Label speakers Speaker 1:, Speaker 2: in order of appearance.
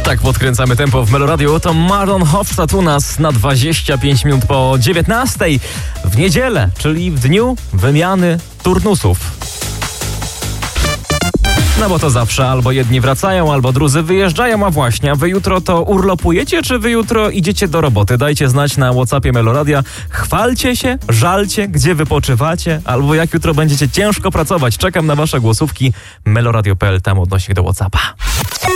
Speaker 1: Tak podkręcamy tempo w Meloradio. To Maroon Hofstad u nas na 25 minut po 19 w niedzielę, czyli w dniu wymiany turnusów. No bo to zawsze albo jedni wracają, albo drudzy wyjeżdżają, a właśnie, a wy jutro to urlopujecie, czy wy jutro idziecie do roboty? Dajcie znać na WhatsAppie Meloradia. Chwalcie się, żalcie, gdzie wypoczywacie, albo jak jutro będziecie ciężko pracować. Czekam na wasze głosówki. Meloradio.pl, tam odnośnik do WhatsAppa.